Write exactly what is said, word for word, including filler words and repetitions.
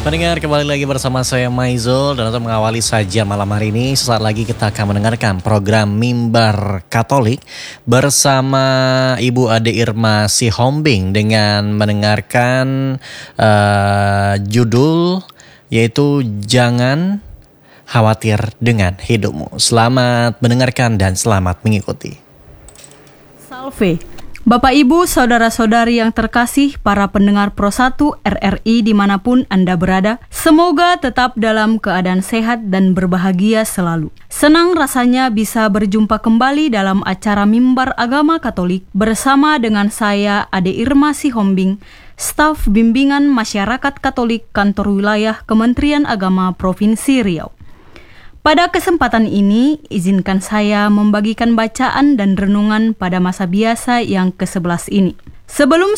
Pendengar, kembali lagi bersama saya Maizul. Dan untuk mengawali saja malam hari ini, sesaat lagi kita akan mendengarkan program Mimbar Katolik bersama Ibu Ade Irma Sihombing dengan mendengarkan uh, judul yaitu Jangan Khawatir Dengan Hidupmu. Selamat mendengarkan dan selamat mengikuti. Salve. Bapak, Ibu, Saudara-saudari yang terkasih, para pendengar Pro satu R R I dimanapun Anda berada, semoga tetap dalam keadaan sehat dan berbahagia selalu. Senang rasanya bisa berjumpa kembali dalam acara Mimbar Agama Katolik bersama dengan saya, Ade Irma Sihombing, staf bimbingan masyarakat Katolik Kantor Wilayah Kementerian Agama Provinsi Riau. Pada kesempatan ini, izinkan saya membagikan bacaan dan renungan pada masa biasa yang kesebelas ini. Sebelum